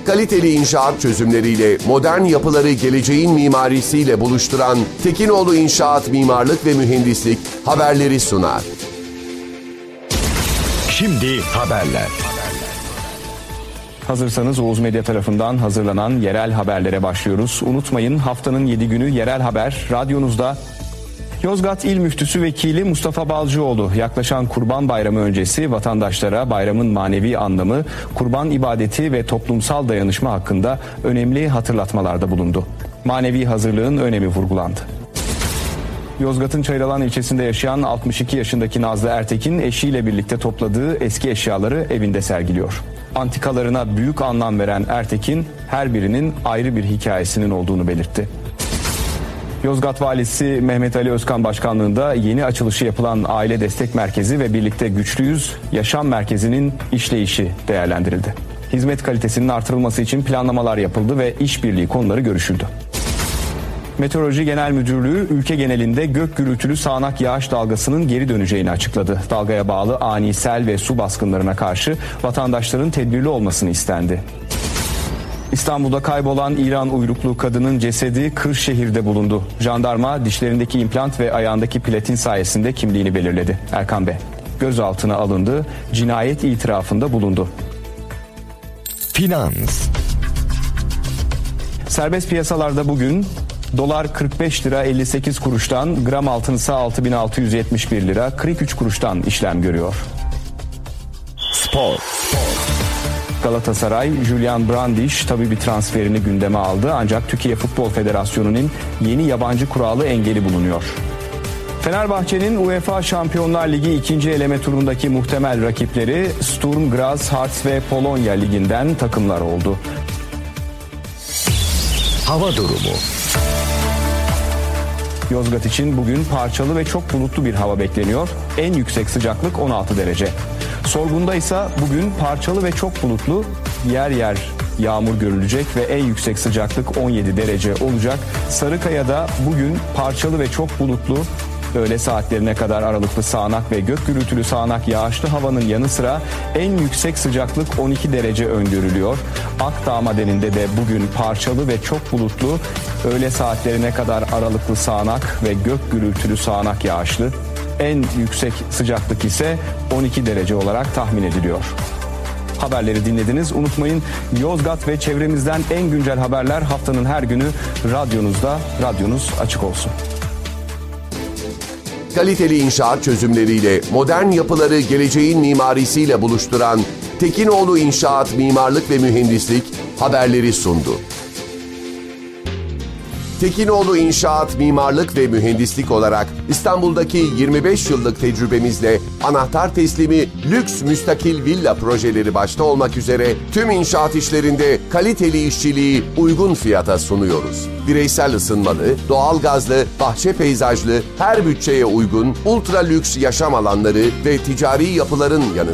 Kaliteli inşaat çözümleriyle modern yapıları geleceğin mimarisiyle buluşturan Tekinoğlu İnşaat Mimarlık ve Mühendislik haberleri sunar. Şimdi haberler. Hazırsanız Oğuz Medya tarafından hazırlanan yerel haberlere başlıyoruz. Unutmayın, haftanın 7 günü yerel haber radyonuzda. Yozgat İl Müftüsü Vekili Mustafa Balcıoğlu yaklaşan Kurban Bayramı öncesi vatandaşlara bayramın manevi anlamı, kurban ibadeti ve toplumsal dayanışma hakkında önemli hatırlatmalarda bulundu. Manevi hazırlığın önemi vurgulandı. Yozgat'ın Çayıralan ilçesinde yaşayan 62 yaşındaki Nazlı Ertekin eşiyle birlikte topladığı eski eşyaları evinde sergiliyor. Antikalarına büyük anlam veren Ertekin her birinin ayrı bir hikayesinin olduğunu belirtti. Yozgat Valisi Mehmet Ali Özkan Başkanlığında yeni açılışı yapılan Aile Destek Merkezi ve Birlikte Güçlüyüz Yaşam Merkezi'nin işleyişi değerlendirildi. Hizmet kalitesinin artırılması için planlamalar yapıldı ve işbirliği konuları görüşüldü. Meteoroloji Genel Müdürlüğü ülke genelinde gök gürültülü sağanak yağış dalgasının geri döneceğini açıkladı. Dalgaya bağlı ani sel ve su baskınlarına karşı vatandaşların tedbirli olmasını istendi. İstanbul'da kaybolan İran uyruklu kadının cesedi Kırşehir'de bulundu. Jandarma dişlerindeki implant ve ayağındaki platin sayesinde kimliğini belirledi. Erkan Bey gözaltına alındı, cinayet itirafında bulundu. Finans. Serbest piyasalarda bugün dolar 45 lira 58 kuruştan, gram altın ise 6671 lira 43 kuruştan işlem görüyor. Spor. Galatasaray, Julian Brandish tabii bir transferini gündeme aldı ancak Türkiye Futbol Federasyonu'nun yeni yabancı kuralı engeli bulunuyor. Fenerbahçe'nin UEFA Şampiyonlar Ligi 2. eleme turundaki muhtemel rakipleri Sturm Graz, Hearts ve Polonya Ligi'nden takımlar oldu. Hava durumu. Yozgat için bugün parçalı ve çok bulutlu bir hava bekleniyor. En yüksek sıcaklık 16 derece. Sorgun'da ise bugün parçalı ve çok bulutlu, yer yer yağmur görülecek ve en yüksek sıcaklık 17 derece olacak. Sarıkaya'da bugün parçalı ve çok bulutlu, öğle saatlerine kadar aralıklı sağanak ve gök gürültülü sağanak yağışlı havanın yanı sıra en yüksek sıcaklık 12 derece öngörülüyor. Akdağ Madeninde de bugün parçalı ve çok bulutlu, öğle saatlerine kadar aralıklı sağanak ve gök gürültülü sağanak yağışlı. En yüksek sıcaklık ise 12 derece olarak tahmin ediliyor. Haberleri dinlediniz. Unutmayın, Yozgat ve çevremizden en güncel haberler haftanın her günü radyonuzda. Radyonuz açık olsun. Kaliteli inşaat çözümleriyle modern yapıları geleceğin mimarisiyle buluşturan Tekinoğlu İnşaat Mimarlık ve Mühendislik haberleri sundu. Tekinoğlu İnşaat Mimarlık ve Mühendislik olarak İstanbul'daki 25 yıllık tecrübemizle anahtar teslimi lüks müstakil villa projeleri başta olmak üzere tüm inşaat işlerinde kaliteli işçiliği uygun fiyata sunuyoruz. Bireysel ısınmalı, doğalgazlı, bahçe peyzajlı, her bütçeye uygun ultra lüks yaşam alanları ve ticari yapıların yanı